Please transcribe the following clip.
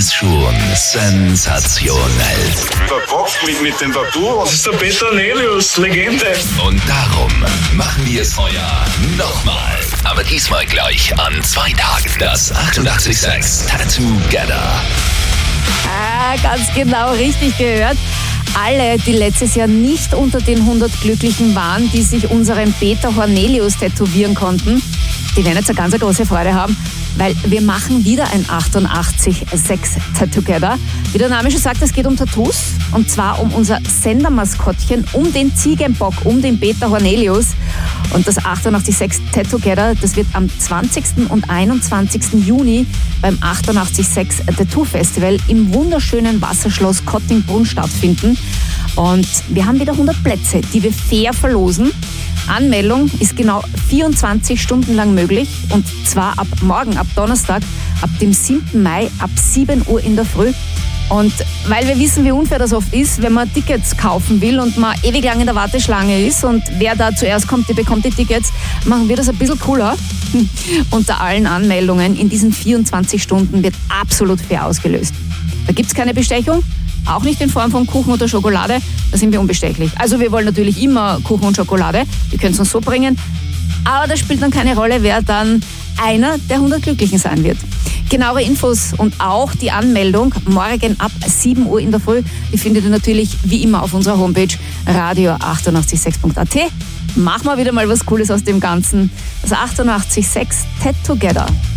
ist schon sensationell. Verpackt mit dem Tattoo. Das ist der Peter Cornelius, Legende. Und darum machen wir es heuer nochmal. Aber diesmal gleich an 2 Tagen. Das 88,6 Tattoo-Gedda. Ganz genau richtig gehört. Alle, die letztes Jahr nicht unter den 100 Glücklichen waren, die sich unseren Peter Cornelius tätowieren konnten, die werden jetzt eine ganz große Freude haben, weil wir machen wieder ein 88,6 Tattoo-Gedda. Wie der Name schon sagt, es geht um Tattoos, und zwar um unser Sendermaskottchen, um den Ziegenbock, um den Peter Cornelius. Und das 88,6 Tattoo-Gedda, das wird am 20. und 21. Juni beim 88,6 Tattoo-Festival im wunderschönen Wasserschloss Kottingbrunn stattfinden. Und wir haben wieder 100 Plätze, die wir fair verlosen. Anmeldung ist genau 24 Stunden lang möglich, und zwar ab morgen, ab Donnerstag, ab dem 7. Mai, ab 7 Uhr in der Früh. Und weil wir wissen, wie unfair das oft ist, wenn man Tickets kaufen will und man ewig lang in der Warteschlange ist und wer da zuerst kommt, der bekommt die Tickets, machen wir das ein bisschen cooler. Unter allen Anmeldungen in diesen 24 Stunden wird absolut fair ausgelöst. Da gibt es keine Bestechung, auch nicht in Form von Kuchen oder Schokolade, da sind wir unbestechlich. Also wir wollen natürlich immer Kuchen und Schokolade, ihr könnt es uns so bringen, aber das spielt dann keine Rolle, wer dann einer der 100 Glücklichen sein wird. Genauere Infos und auch die Anmeldung morgen ab 7 Uhr in der Früh, die findet ihr natürlich wie immer auf unserer Homepage radio886.at. Machen wir wieder mal was Cooles aus dem Ganzen. Das 88,6 Tattoo-Gedda.